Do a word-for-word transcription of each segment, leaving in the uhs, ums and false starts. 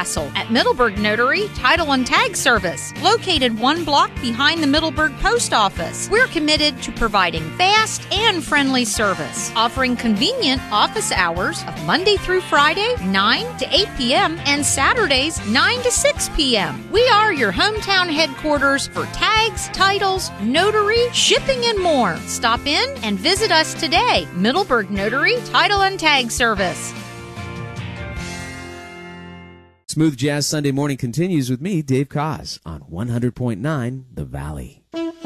hassle at Middleburg Notary Title and Tag Service, located one block behind the Middleburg Post Office. We're committed to providing fast and friendly service, offering convenient office hours of Monday through Friday, nine to eight p.m., and Saturdays, nine to six p.m. We are your hometown headquarters for tags, titles, notary, shipping, and more. Stop in and visit us today. Middleburg Notary Title and Tag Service. Smooth Jazz Sunday Morning continues with me, Dave Koz, on one hundred point nine The Valley.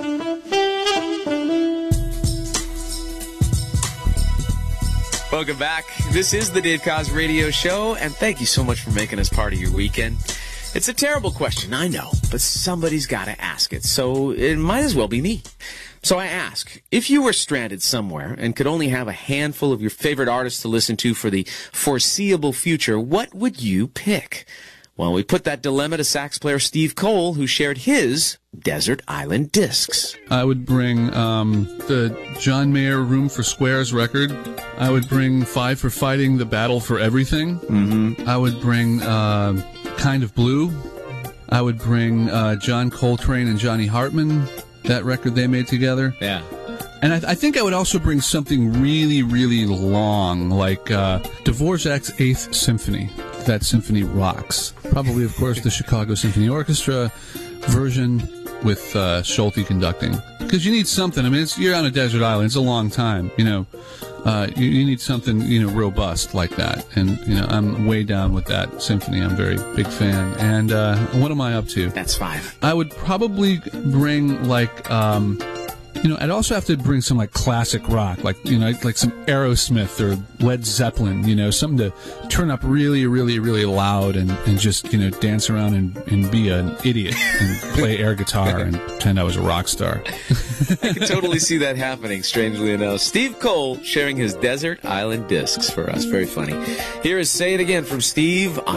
Welcome back. This is the Dave Koz Radio Show, and thank you so much for making us part of your weekend. It's a terrible question, I know, but somebody's got to ask it, so it might as well be me. So I ask, if you were stranded somewhere and could only have a handful of your favorite artists to listen to for the foreseeable future, what would you pick? Well, we put that dilemma to sax player Steve Cole, who shared his Desert Island Discs. I would bring um, the John Mayer Room for Squares record. I would bring Five for Fighting, The Battle for Everything. Mm-hmm. I would bring uh, Kind of Blue. I would bring uh, John Coltrane and Johnny Hartman, that record they made together. Yeah. And I, th- I think I would also bring something really, really long, like uh, Dvorak's Eighth Symphony. That symphony rocks. Probably, of course, the Chicago Symphony Orchestra version with uh, Schulte conducting. Because you need something. I mean, it's, you're on a desert island. It's a long time, you know. Uh, you, you need something, you know, robust like that. And, you know, I'm way down with that symphony. I'm a very big fan. And uh, what am I up to? That's five. I would probably bring, like, um, you know, I'd also have to bring some, like, classic rock, like, you know, like some Aerosmith or Led Zeppelin, you know, something to turn up really, really, really loud and, and just, you know, dance around and, and be an idiot and play air guitar and pretend I was a rock star. I can totally see that happening, strangely enough. Steve Cole sharing his Desert Island Discs for us. Very funny. Here is Say It Again from Steve on